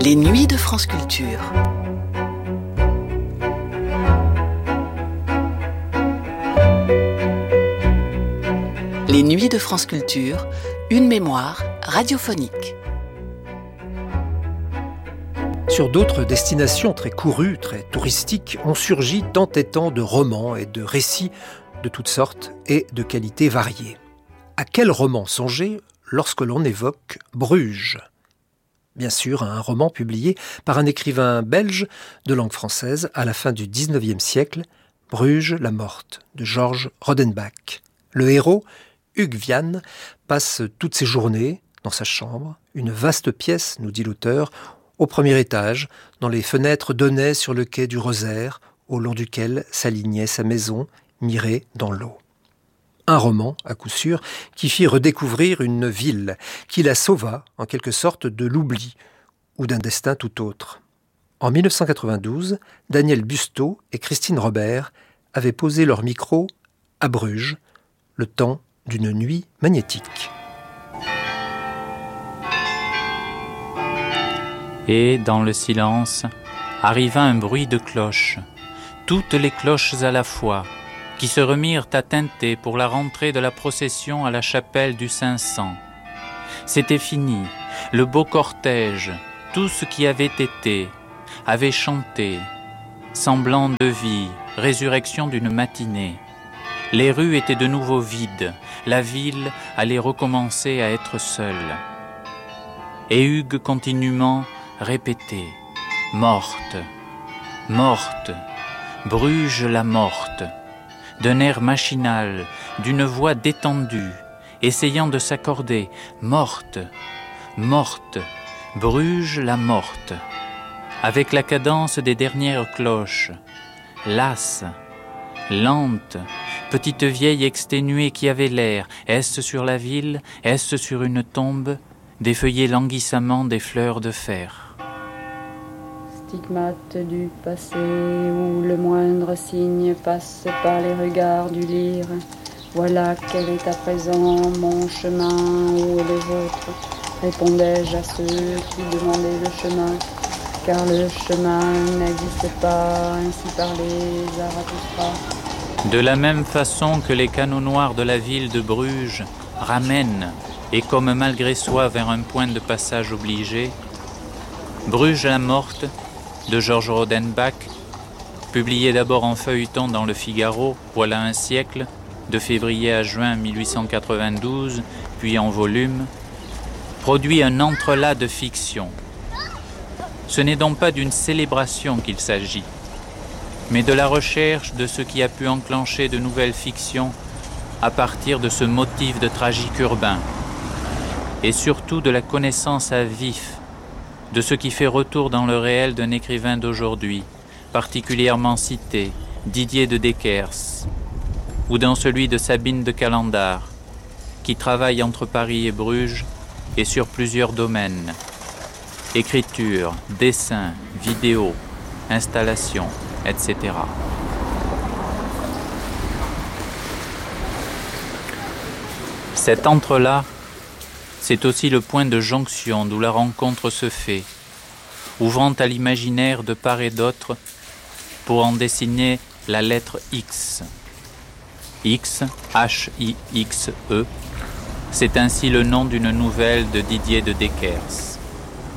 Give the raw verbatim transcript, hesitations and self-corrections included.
Les nuits de France Culture. Les nuits de France Culture, une mémoire radiophonique. Sur d'autres destinations très courues, très touristiques, ont surgi tant et tant de romans et de récits de toutes sortes et de qualités variées. À quel roman songer lorsque l'on évoque Bruges ? Bien sûr, à un roman publié par un écrivain belge de langue française à la fin du dix-neuvième siècle, Bruges la morte, de Georges Rodenbach. Le héros, Hugues Viane, passe toutes ses journées dans sa chambre, une vaste pièce, nous dit l'auteur, au premier étage, dont les fenêtres donnaient sur le quai du Rosaire, au long duquel s'alignait sa maison, mirée dans l'eau. Un roman, à coup sûr, qui fit redécouvrir une ville, qui la sauva, en quelque sorte, de l'oubli ou d'un destin tout autre. En dix-neuf cent quatre-vingt-douze, Daniel Busteau et Christine Robert avaient posé leur micro à Bruges, le temps d'une nuit magnétique. Et, dans le silence, arriva un bruit de cloches, toutes les cloches à la fois, qui se remirent à tinter pour la rentrée de la procession à la chapelle du cinq cents. C'était fini, le beau cortège, tout ce qui avait été, avait chanté, semblant de vie, résurrection d'une matinée. Les rues étaient de nouveau vides, la ville allait recommencer à être seule. Et Hugues continuellement répétait « Morte, morte, Bruges la morte », d'un air machinal, d'une voix détendue, essayant de s'accorder « Morte, morte, Bruges la morte », avec la cadence des dernières cloches, lasse, lente, petite vieille exténuée qui avait l'air, est-ce sur la ville, est-ce sur une tombe, d'effeuiller languissamment des fleurs de fer. Stigmate du passé où le moindre signe passe par les regards du lyre. Voilà quel est à présent mon chemin, où est le vôtre, répondais-je à ceux qui demandaient le chemin, car le chemin n'existe pas, ainsi parlait Zarathustra. De la même façon que les canaux noirs de la ville de Bruges ramènent, et comme malgré soi vers un point de passage obligé, Bruges la morte, de Georges Rodenbach, publié d'abord en feuilleton dans le Figaro, voilà un siècle, de février à juin mille huit cent quatre-vingt-douze, puis en volume, produit un entrelac de fiction. Ce n'est donc pas d'une célébration qu'il s'agit, mais de la recherche de ce qui a pu enclencher de nouvelles fictions à partir de ce motif de tragique urbain, et surtout de la connaissance à vif de ce qui fait retour dans le réel d'un écrivain d'aujourd'hui, particulièrement cité, Didier de Deckers, ou dans celui de Sabine de Calendar, qui travaille entre Paris et Bruges et sur plusieurs domaines, écriture, dessin, vidéo, installation, et cetera. Cet entrelac, c'est aussi le point de jonction d'où la rencontre se fait, ouvrant à l'imaginaire de part et d'autre pour en dessiner la lettre X. X, H I X E, c'est ainsi le nom d'une nouvelle de Didier de Deckers.